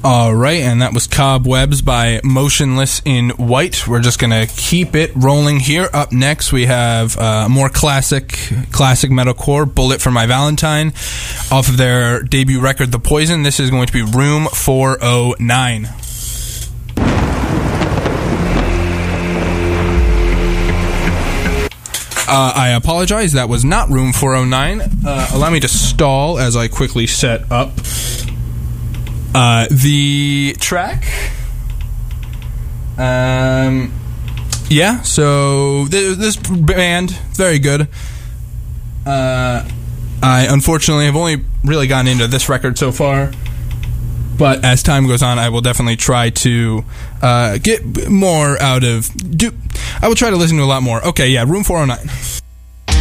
All right, and that was Cobwebs by Motionless in White. We're just going to keep it rolling here. Up next, we have more classic metalcore, Bullet for My Valentine, off of their debut record, The Poison. This is going to be Room 409. I apologize, that was not Room 409. Allow me to stall as I quickly set up the track. So this band, very good. I unfortunately have only really gotten into this record so far, but as time goes on, I will definitely try to get more out of... I will try to listen to a lot more. Okay, yeah, Room 409.